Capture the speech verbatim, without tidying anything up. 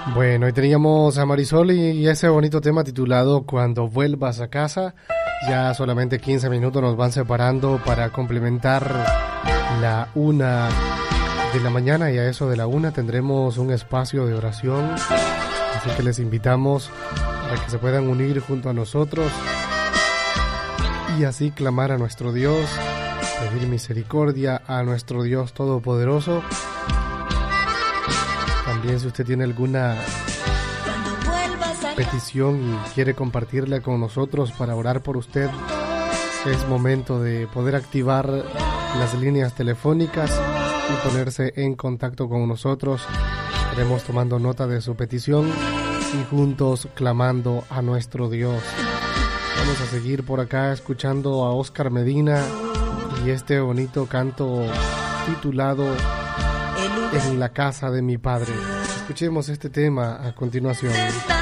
Bueno, hoy teníamos a Marisol y, y ese bonito tema titulado Cuando vuelvas a casa. Ya solamente quince minutos nos van separando para complementar la una de la mañana, y a eso de la una tendremos un espacio de oración. Así que les invitamos a que se puedan unir junto a nosotros y así clamar a nuestro Dios, pedir misericordia a nuestro Dios Todopoderoso. También, si usted tiene alguna petición y quiere compartirla con nosotros para orar por usted, es momento de poder activar las líneas telefónicas y ponerse en contacto con nosotros. Estaremos tomando nota de su petición y juntos clamando a nuestro Dios. Vamos a seguir por acá escuchando a Oscar Medina y este bonito canto titulado En la casa de mi padre. Escuchemos este tema a continuación.